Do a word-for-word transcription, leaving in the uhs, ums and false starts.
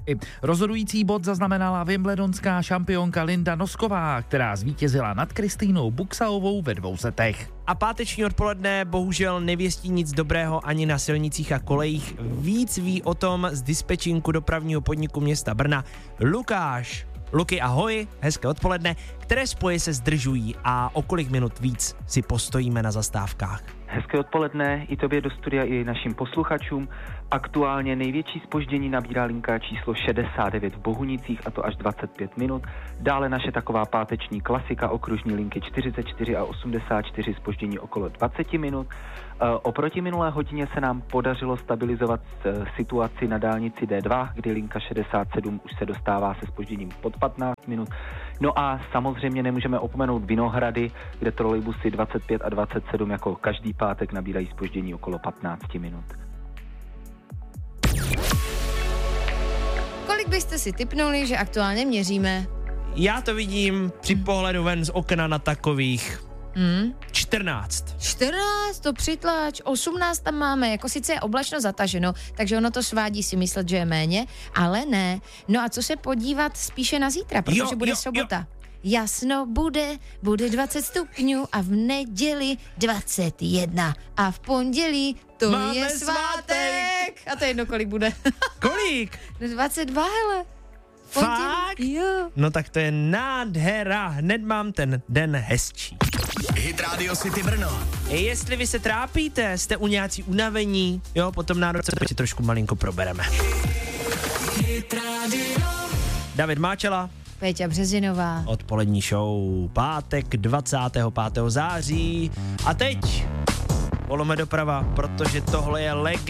Rozhodující bod zaznamenala wimbledonská šampionka Linda Nosková, která zvítězila nad Kristýnou Buxaovou ve dvou setech. A páteční odpoledne bohužel nevěstí nic dobrého ani na silnicích a kolejích. Víc ví o tom z dispečinku dopravního podniku města Brna Lukáš. Luky, ahoj, hezké odpoledne. Které spoje se zdržují a o kolik minut víc si postojíme na zastávkách? Hezké odpoledne i tobě do studia, i našim posluchačům. Aktuálně největší zpoždění nabírá linka číslo šedesát devět v Bohunicích, a to až dvacet pět minut. Dále naše taková páteční klasika, okružní linky čtyřicet čtyři a osmdesát čtyři, zpoždění okolo dvacet minut. Oproti minulé hodině se nám podařilo stabilizovat situaci na dálnici D dva, kdy linka šedesát sedm už se dostává se zpožděním pod patnáct minut. No a samozřejmě nemůžeme opomenout Vinohrady, kde trolejbusy dvacet pět a dvacet sedm jako každý pátek nabírají zpoždění okolo patnáct minut. Kolik byste si tipnuli, že aktuálně měříme? Já to vidím při pohledu ven z okna na takových Hmm? čtrnáct. čtrnáct, to přitlač, osmnáct tam máme, jako sice je oblačno zataženo, takže ono to svádí si myslet, že je méně, ale ne. No a co se podívat spíše na zítra, protože Jo, bude jo, sobota. jo. Jasno bude, bude dvacet stupňů a v neděli dvacet jedna a v pondělí to Máme je svátek. A to je jedno, kolik bude. Kolik? dvacet dva, hele. Pondělí, Fakt? jo. No tak to je nádhera, hned mám ten den hezčí. Hit Radio City Brno. Jestli vy se trápíte, jste u nějací unavení, jo, potom nároce to si trošku malinko probereme. Hit Radio. David Máčela, Péťa Březinová. odpolední show, pátek dvacátého pátého září. A teď volome doprava, protože tohle je legenda.